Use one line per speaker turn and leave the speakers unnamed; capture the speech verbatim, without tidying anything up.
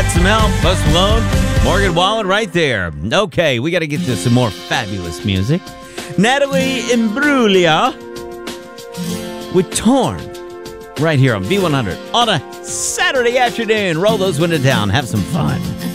had some help. Post Malone, Morgan Wallen right there. Okay, we got to get to some more fabulous music. Natalie Imbruglia with Torn right here on B one hundred on a Saturday afternoon. Roll those windows down. Have some fun.